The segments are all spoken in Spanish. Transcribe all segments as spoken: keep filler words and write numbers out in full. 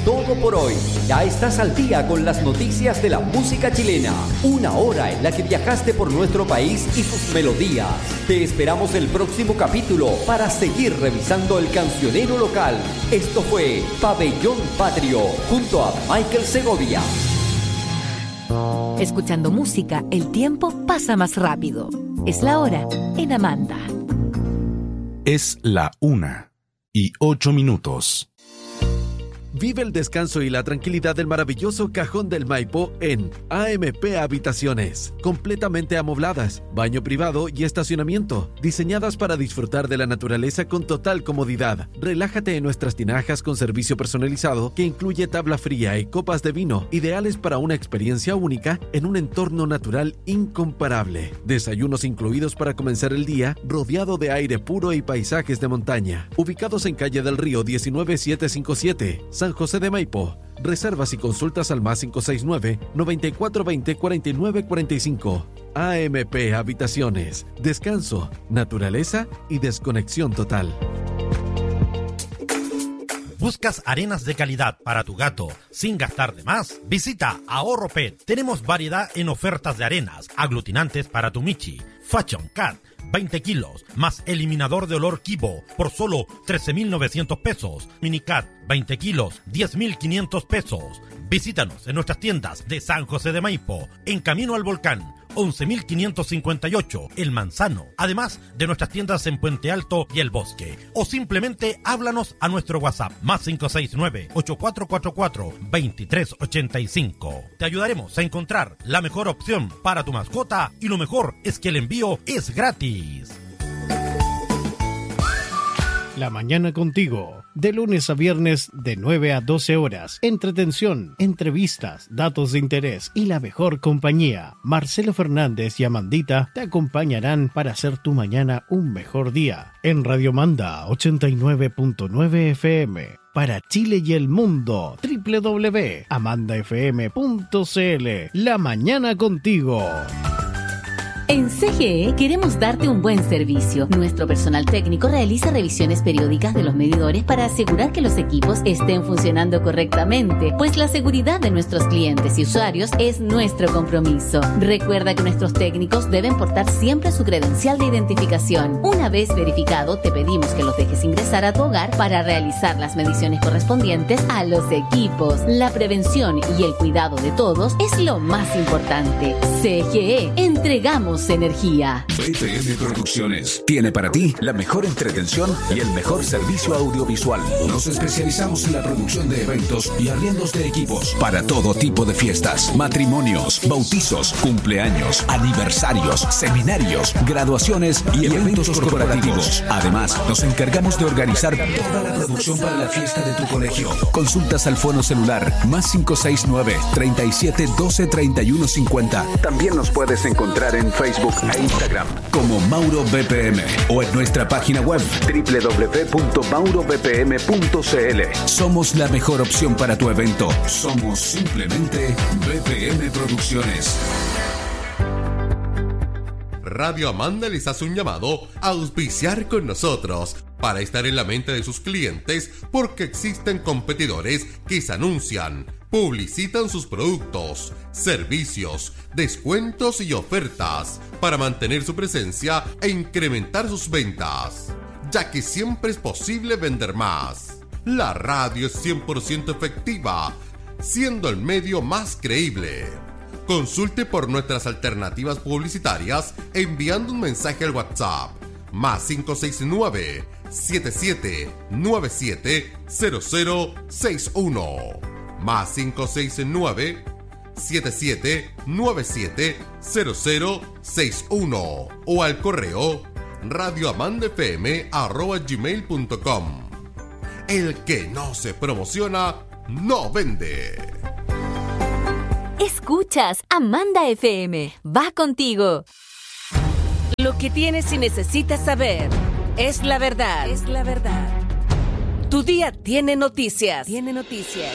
todo por hoy. Ya estás al día con las noticias de la música chilena. Una hora en la que viajaste por nuestro país y sus melodías. Te esperamos el próximo capítulo para seguir revisando el cancionero local. Esto fue Pabellón Patrio junto a Michael Segovia. Escuchando música, el tiempo pasa más rápido. Es la hora en Amanda. Es la una y ocho minutos. Vive el descanso y la tranquilidad del maravilloso Cajón del Maipo en A M P Habitaciones, completamente amobladas, baño privado y estacionamiento, diseñadas para disfrutar de la naturaleza con total comodidad. Relájate en nuestras tinajas con servicio personalizado que incluye tabla fría y copas de vino, ideales para una experiencia única en un entorno natural incomparable. Desayunos incluidos para comenzar el día, rodeado de aire puro y paisajes de montaña. Ubicados en Calle del Río diecinueve setecientos cincuenta y siete, San José de Maipo. Reservas y consultas al más cinco seis nueve, noventa y cuatro veinte, cuarenta y nueve cuarenta y cinco. A M P Habitaciones. Descanso, naturaleza y desconexión total. ¿Buscas arenas de calidad para tu gato sin gastar de más? Visita Ahorro Pet. Tenemos variedad en ofertas de arenas, aglutinantes para tu Michi, Fashion Cat, veinte kilos, más eliminador de olor Kibo por solo trece mil novecientos pesos. Minicat, veinte kilos, diez mil quinientos pesos. Visítanos en nuestras tiendas de San José de Maipo, en Camino al Volcán, once mil quinientos cincuenta y ocho, El Manzano, además de nuestras tiendas en Puente Alto y El Bosque. O simplemente háblanos a nuestro WhatsApp, más cinco seis nueve, ocho cuatro cuatro cuatro, dos tres ocho cinco. Te ayudaremos a encontrar la mejor opción para tu mascota y lo mejor es que el envío es gratis. La mañana contigo, de lunes a viernes de nueve a doce horas. Entretención, entrevistas, datos de interés y la mejor compañía. Marcelo Fernández y Amandita te acompañarán para hacer tu mañana un mejor día. En Radio Manda ochenta y nueve punto nueve F M. Para Chile y el mundo, doble u doble u doble u punto amanda f m punto c l. La mañana contigo. En C G E queremos darte un buen servicio. Nuestro personal técnico realiza revisiones periódicas de los medidores para asegurar que los equipos estén funcionando correctamente, pues la seguridad de nuestros clientes y usuarios es nuestro compromiso. Recuerda que nuestros técnicos deben portar siempre su credencial de identificación. Una vez verificado, te pedimos que los dejes ingresar a tu hogar para realizar las mediciones correspondientes a los equipos. La prevención y el cuidado de todos es lo más importante. C G E, entregamos energía. B P M Producciones tiene para ti la mejor entretención y el mejor servicio audiovisual. Nos especializamos en la producción de eventos y arriendos de equipos para todo tipo de fiestas, matrimonios, bautizos, cumpleaños, aniversarios, seminarios, graduaciones y eventos corporativos. Además, nos encargamos de organizar toda la producción para la fiesta de tu colegio. Consultas al fono celular más cinco seis nueve, treinta y siete, doce, treinta y uno cincuenta. También nos puedes encontrar en Facebook e Instagram como Mauro B P M o en nuestra página web doble u doble u doble u punto mauro b p m punto c l. Somos la mejor opción para tu evento. Somos simplemente B P M Producciones. Radio Amanda les hace un llamado a auspiciar con nosotros para estar en la mente de sus clientes, porque existen competidores que se anuncian, publicitan sus productos, servicios, descuentos y ofertas para mantener su presencia e incrementar sus ventas, ya que siempre es posible vender más. La radio es cien por ciento efectiva, siendo el medio más creíble. Consulte por nuestras alternativas publicitarias enviando un mensaje al WhatsApp más cinco seis nueve, siete siete nueve siete, cero cero seis uno más cinco seis nueve, siete siete nueve siete, cero cero seis uno o al correo radioamandafm arroba gmail punto com. El que no se promociona no vende. Escuchas Amanda F M. Va contigo. Lo que tienes y necesitas saber es la verdad. Es la verdad. Tu día tiene noticias. Tiene noticias.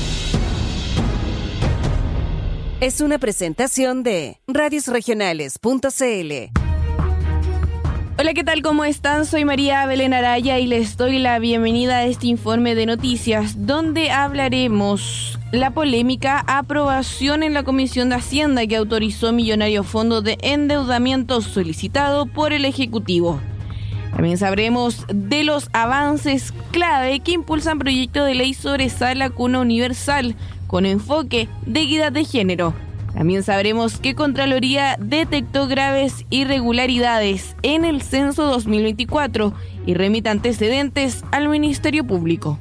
Es una presentación de radios regionales punto c l. Hola, ¿qué tal? ¿Cómo están? Soy María Belén Araya y les doy la bienvenida a este informe de noticias, donde hablaremos la polémica aprobación en la Comisión de Hacienda que autorizó millonario fondo de endeudamiento solicitado por el Ejecutivo. También sabremos de los avances clave que impulsan proyecto de ley sobre sala cuna universal con enfoque de equidad de género. También sabremos que Contraloría detectó graves irregularidades en el censo dos mil veinticuatro y remite antecedentes al Ministerio Público.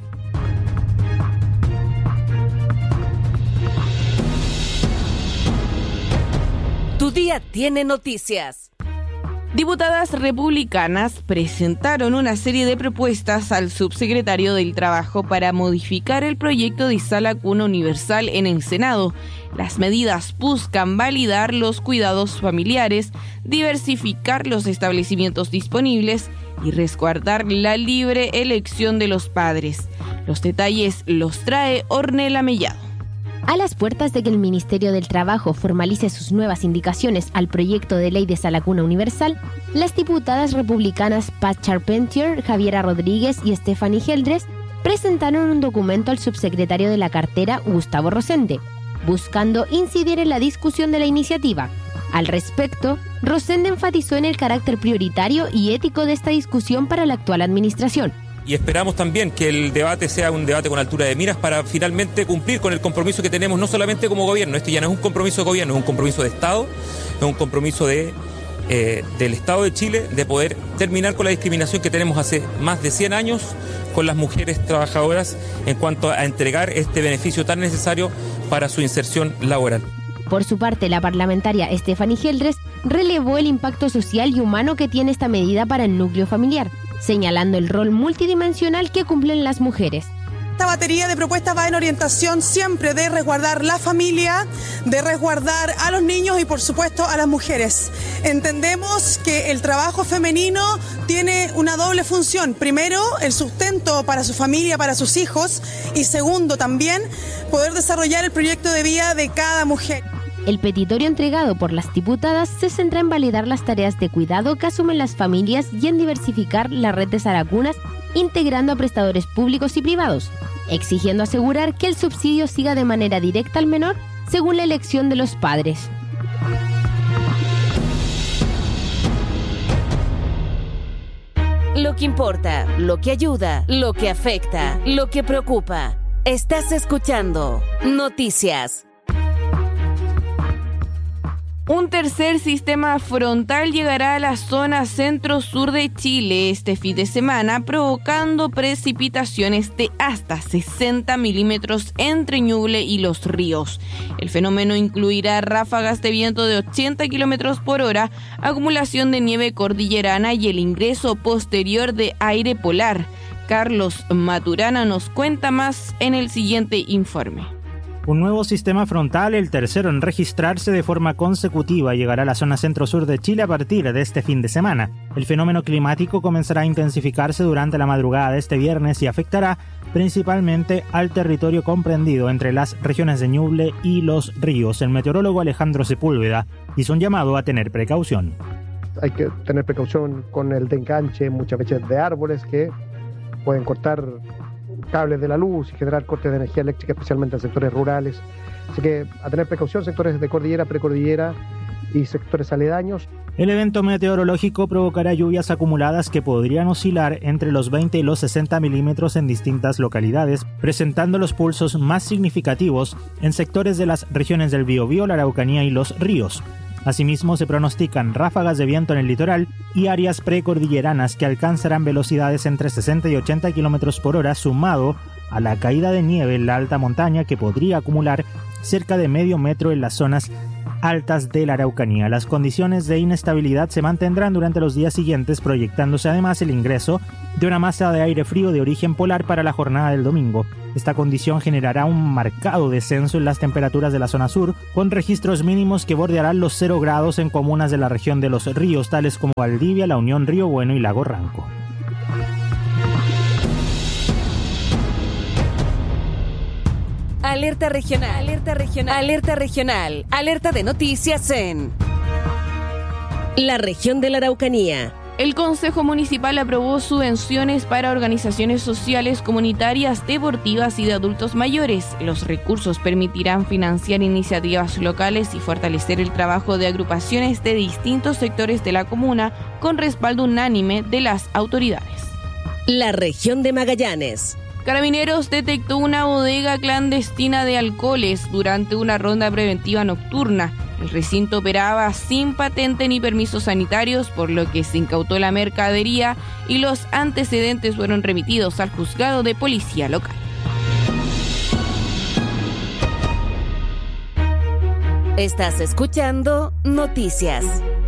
Tu día tiene noticias. Diputadas republicanas presentaron una serie de propuestas al subsecretario del Trabajo para modificar el proyecto de sala cuna universal en el Senado. Las medidas buscan validar los cuidados familiares, diversificar los establecimientos disponibles y resguardar la libre elección de los padres. Los detalles los trae Ornella Mellado. A las puertas de que el Ministerio del Trabajo formalice sus nuevas indicaciones al proyecto de ley de sala cuna universal, las diputadas republicanas Pat Charpentier, Javiera Rodríguez y Stephanie Geldres presentaron un documento al subsecretario de la cartera, Gustavo Rosende, buscando incidir en la discusión de la iniciativa. Al respecto, Rosende enfatizó en el carácter prioritario y ético de esta discusión para la actual administración. Y esperamos también que el debate sea un debate con altura de miras para finalmente cumplir con el compromiso que tenemos no solamente como gobierno. Este ya no es un compromiso de gobierno, es un compromiso de Estado, es un compromiso de, eh, del Estado de Chile de poder terminar con la discriminación que tenemos hace más de cien años con las mujeres trabajadoras en cuanto a entregar este beneficio tan necesario para su inserción laboral. Por su parte, la parlamentaria Stephanie Geldres relevó el impacto social y humano que tiene esta medida para el núcleo familiar, señalando el rol multidimensional que cumplen las mujeres. Esta batería de propuestas va en orientación siempre de resguardar la familia, de resguardar a los niños y por supuesto a las mujeres. Entendemos que el trabajo femenino tiene una doble función. Primero, el sustento para su familia, para sus hijos, y segundo también poder desarrollar el proyecto de vida de cada mujer. El petitorio entregado por las diputadas se centra en validar las tareas de cuidado que asumen las familias y en diversificar la red de salacunas, integrando a prestadores públicos y privados, exigiendo asegurar que el subsidio siga de manera directa al menor según la elección de los padres. Lo que importa, lo que ayuda, lo que afecta, lo que preocupa. Estás escuchando Noticias. Un tercer sistema frontal llegará a la zona centro-sur de Chile este fin de semana, provocando precipitaciones de hasta sesenta milímetros entre Ñuble y Los Ríos. El fenómeno incluirá ráfagas de viento de ochenta kilómetros por hora, acumulación de nieve cordillerana y el ingreso posterior de aire polar. Carlos Maturana nos cuenta más en el siguiente informe. Un nuevo sistema frontal, el tercero en registrarse de forma consecutiva, llegará a la zona centro-sur de Chile a partir de este fin de semana. El fenómeno climático comenzará a intensificarse durante la madrugada de este viernes y afectará principalmente al territorio comprendido entre las regiones de Ñuble y Los Ríos. El meteorólogo Alejandro Sepúlveda hizo un llamado a tener precaución. Hay que tener precaución con el desenganche muchas veces de árboles que pueden cortar cables de la luz y generar cortes de energía eléctrica, especialmente en sectores rurales. Así que a tener precaución, sectores de cordillera, precordillera y sectores aledaños. El evento meteorológico provocará lluvias acumuladas que podrían oscilar entre los veinte y los sesenta milímetros en distintas localidades, presentando los pulsos más significativos en sectores de las regiones del Biobío, la Araucanía y Los Ríos. Asimismo, se pronostican ráfagas de viento en el litoral y áreas precordilleranas que alcanzarán velocidades entre sesenta y ochenta kilómetros por hora, sumado a la caída de nieve en la alta montaña que podría acumular cerca de medio metro en las zonas altas de la Araucanía. Las condiciones de inestabilidad se mantendrán durante los días siguientes, proyectándose además el ingreso de una masa de aire frío de origen polar para la jornada del domingo. Esta condición generará un marcado descenso en las temperaturas de la zona sur, con registros mínimos que bordearán los cero grados en comunas de la región de Los Ríos, tales como Valdivia, La Unión, Río Bueno y Lago Ranco. Alerta regional, alerta regional, alerta regional, alerta de noticias en la región de la Araucanía. El Consejo Municipal aprobó subvenciones para organizaciones sociales, comunitarias, deportivas y de adultos mayores. Los recursos permitirán financiar iniciativas locales y fortalecer el trabajo de agrupaciones de distintos sectores de la comuna con respaldo unánime de las autoridades. La región de Magallanes. Carabineros detectó una bodega clandestina de alcoholes durante una ronda preventiva nocturna. El recinto operaba sin patente ni permisos sanitarios, por lo que se incautó la mercadería y los antecedentes fueron remitidos al juzgado de policía local. Estás escuchando Noticias.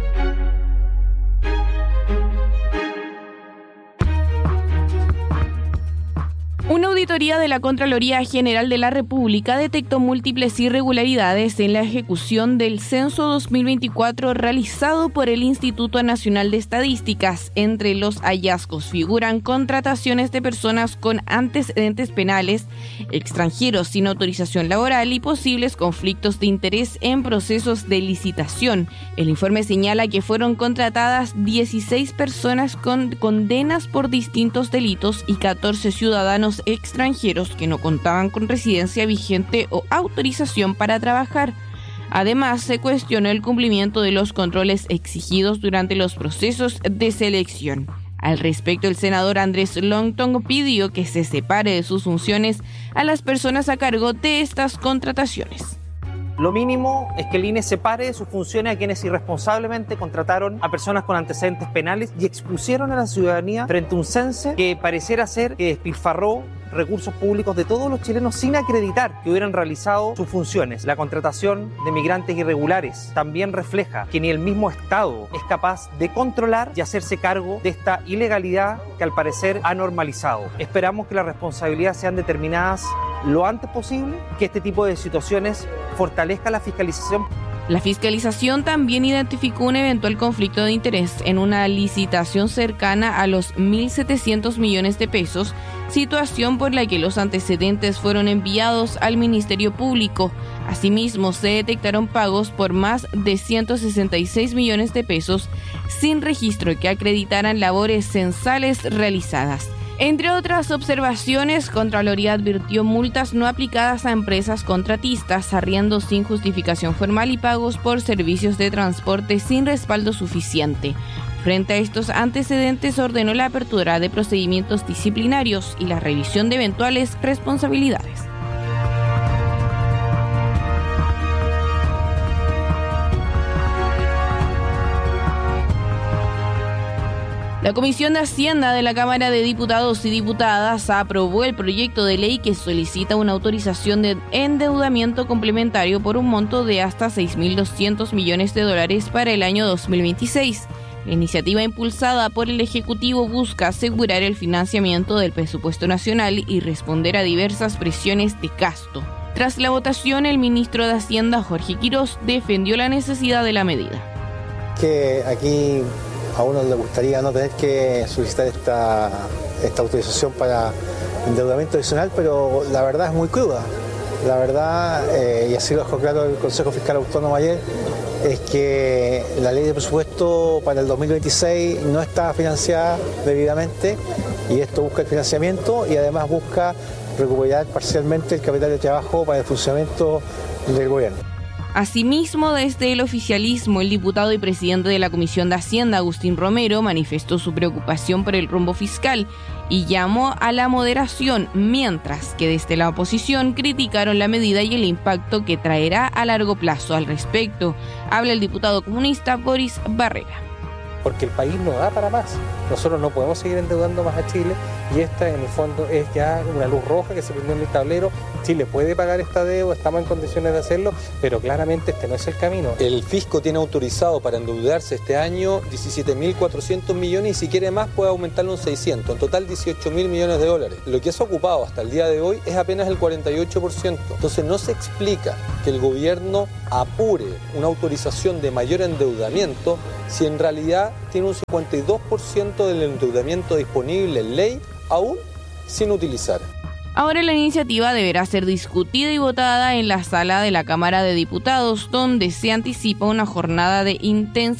Una auditoría de la Contraloría General de la República detectó múltiples irregularidades en la ejecución del Censo dos mil veinticuatro realizado por el Instituto Nacional de Estadísticas. Entre los hallazgos figuran contrataciones de personas con antecedentes penales, extranjeros sin autorización laboral y posibles conflictos de interés en procesos de licitación. El informe señala que fueron contratadas dieciséis personas con condenas por distintos delitos y catorce ciudadanos extranjeros que no contaban con residencia vigente o autorización para trabajar. Además, se cuestionó el cumplimiento de los controles exigidos durante los procesos de selección. Al respecto, el senador Andrés Longton pidió que se separe de sus funciones a las personas a cargo de estas contrataciones. Lo mínimo es que el I N E separe de sus funciones a quienes irresponsablemente contrataron a personas con antecedentes penales y expusieron a la ciudadanía frente a un censo que pareciera ser que despilfarró recursos públicos de todos los chilenos sin acreditar que hubieran realizado sus funciones. La contratación de migrantes irregulares también refleja que ni el mismo Estado es capaz de controlar y hacerse cargo de esta ilegalidad que al parecer ha normalizado. Esperamos que las responsabilidades sean determinadas lo antes posible, que este tipo de situaciones fortalezca la fiscalización. La fiscalización también identificó un eventual conflicto de interés en una licitación cercana a los mil setecientos millones de pesos, situación por la que los antecedentes fueron enviados al Ministerio Público. Asimismo, se detectaron pagos por más de ciento sesenta y seis millones de pesos sin registro que acreditaran labores censales realizadas. Entre otras observaciones, Contraloría advirtió multas no aplicadas a empresas contratistas, arriendos sin justificación formal y pagos por servicios de transporte sin respaldo suficiente. Frente a estos antecedentes, ordenó la apertura de procedimientos disciplinarios y la revisión de eventuales responsabilidades. La Comisión de Hacienda de la Cámara de Diputados y Diputadas aprobó el proyecto de ley que solicita una autorización de endeudamiento complementario por un monto de hasta seis mil doscientos millones de dólares para el año dos mil veintiséis. La iniciativa impulsada por el Ejecutivo busca asegurar el financiamiento del presupuesto nacional y responder a diversas presiones de gasto. Tras la votación, el ministro de Hacienda, Jorge Quirós, defendió la necesidad de la medida. Que aquí a uno le gustaría no tener que solicitar esta, esta autorización para endeudamiento adicional, pero la verdad es muy cruda. La verdad, eh, y así lo dejó claro el Consejo Fiscal Autónomo ayer, es que la ley de presupuesto para el dos mil veintiséis no está financiada debidamente y esto busca el financiamiento y además busca recuperar parcialmente el capital de trabajo para el funcionamiento del gobierno. Asimismo, desde el oficialismo, el diputado y presidente de la Comisión de Hacienda, Agustín Romero, manifestó su preocupación por el rumbo fiscal y llamó a la moderación, mientras que desde la oposición criticaron la medida y el impacto que traerá a largo plazo. Al respecto, habla el diputado comunista Boris Barrera. Porque el país no da para más. Nosotros no podemos seguir endeudando más a Chile y esta en el fondo es ya una luz roja que se prendió en el tablero. Chile puede pagar esta deuda, estamos en condiciones de hacerlo, pero claramente este no es el camino. El fisco tiene autorizado para endeudarse este año diecisiete mil cuatrocientos millones y si quiere más puede aumentarlo en seiscientos, en total dieciocho mil millones de dólares. Lo que se ha ocupado hasta el día de hoy es apenas el cuarenta y ocho por ciento. Entonces no se explica que el gobierno apure una autorización de mayor endeudamiento si en realidad tiene un cincuenta y dos por ciento del endeudamiento disponible en ley aún sin utilizar. Ahora la iniciativa deberá ser discutida y votada en la sala de la Cámara de Diputados, donde se anticipa una jornada de intensa